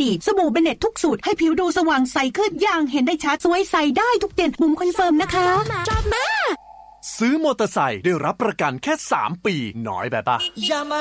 ดีสบู่เบเน็ตทุกสูตรให้ผิวดูสว่างใสขึ้นอย่างเห็นได้ชัดสวยใสได้ทุกเดือนบุ๋มคอนเฟิร์มนะคะซื้อมอเตอร์ไซค์ได้รับประกันแค่3 ปีน้อยแบบป่ะ